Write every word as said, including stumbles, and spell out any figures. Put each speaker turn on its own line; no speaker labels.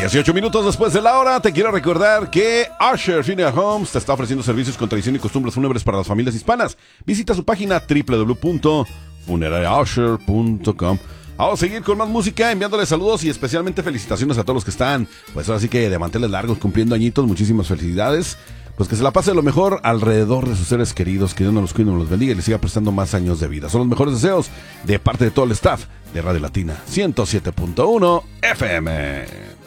dieciocho minutos después de la hora, te quiero recordar que Usher Funeral Homes te está ofreciendo servicios con tradición y costumbres fúnebres para las familias hispanas. Visita su página doble u doble u doble u punto funeraria usher punto com. Vamos a seguir con más música, enviándoles saludos y especialmente felicitaciones a todos los que están, pues ahora sí que de manteles largos, cumpliendo añitos. Muchísimas felicidades. Pues que se la pase lo mejor alrededor de sus seres queridos, que Dios nos los cuide, nos los bendiga y les siga prestando más años de vida. Son los mejores deseos de parte de todo el staff de Radio Latina ciento siete punto uno F M.